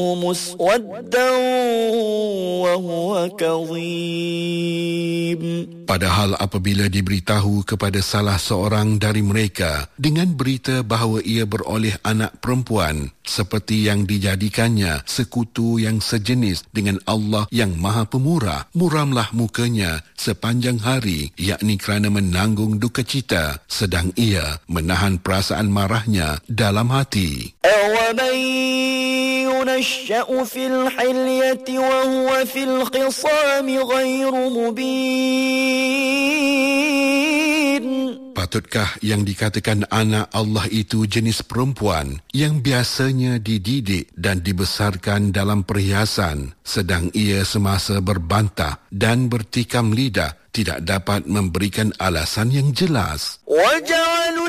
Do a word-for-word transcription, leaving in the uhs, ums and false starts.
مسودا وهو كظيم. Padahal apabila diberitahu kepada salah seorang dari mereka dengan berita bahawa ia beroleh anak perempuan, seperti yang dijadikannya sekutu yang sejenis dengan Allah yang Maha Pemurah, muramlah mukanya sepanjang hari, yakni kerana menanggung duka cita, sedang ia menahan perasaan marahnya dalam hati. أَوَمَنْ يُنَشَّأُ فِي الْحِلْيَةِ وَهُوَ فِي الْخِصَامِ غَيْرُ مُبِينٍ. Patutkah yang dikatakan anak Allah itu jenis perempuan yang biasanya dididik dan dibesarkan dalam perhiasan, sedang ia semasa berbantah dan bertikam lidah tidak dapat memberikan alasan yang jelas?